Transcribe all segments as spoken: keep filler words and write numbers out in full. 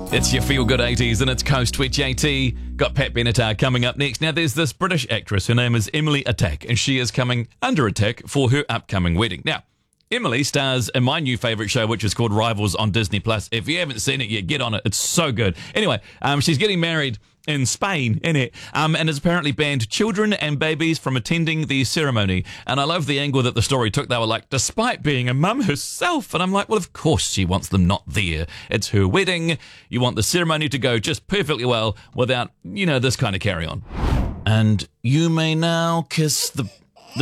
It's your Feel Good eighties and it's Coast Twitch AT. Got Pat Benatar coming up next. Now, there's this British actress. Her name is Emily Attack, and she is coming under attack for her upcoming wedding. Now, Emily stars in my new favourite show, which is called Rivals on Disney Plus. If you haven't seen it yet, get on it. It's so good. Anyway, um, she's getting married in Spain, innit? Um, and has apparently banned children and babies from attending the ceremony. And I love the angle that the story took. They were like, despite being a mum herself. And I'm like, well, of course she wants them not there. It's her wedding. You want the ceremony to go just perfectly well without, you know, this kind of carry on. And you may now kiss the... the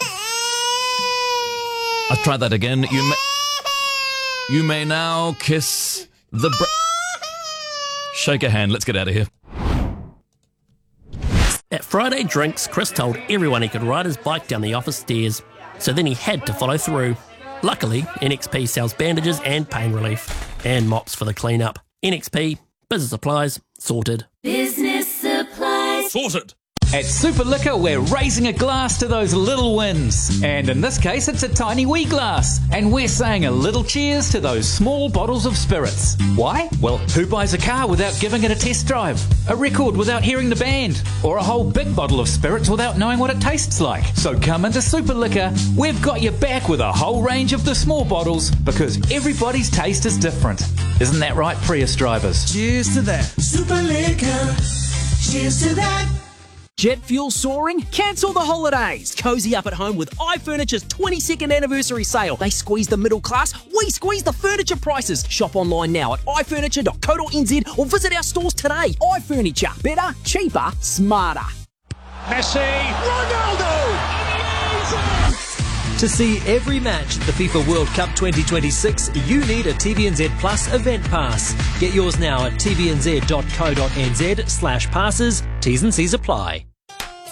I'll try that again. You may, you may now kiss the... Br- Shake a hand. Let's get out of here. At Friday Drinks, Chris told everyone he could ride his bike down the office stairs, so then he had to follow through. Luckily, N X P sells bandages and pain relief, and mops for the clean-up. N X P, business supplies, sorted. Business supplies. Sorted. At Super Liquor, we're raising a glass to those little wins. And in this case, it's a tiny wee glass. And we're saying a little cheers to those small bottles of spirits. Why? Well, who buys a car without giving it a test drive? A record without hearing the band? Or a whole big bottle of spirits without knowing what it tastes like? So come into Super Liquor. We've got you back with a whole range of the small bottles because everybody's taste is different. Isn't that right, Prius drivers? Cheers to that. Super Liquor. Cheers to that. Jet fuel soaring? Cancel the holidays. Cozy up at home with iFurniture's twenty-second anniversary sale. They squeeze the middle class, we squeeze the furniture prices. Shop online now at i furniture dot co dot n z or visit our stores today. iFurniture. Better, cheaper, smarter. Messi, Ronaldo! To see every match at the FIFA World Cup twenty twenty-six, you need a T V N Z Plus event pass. Get yours now at t v n z dot co dot n z slash passes. T's and C's apply.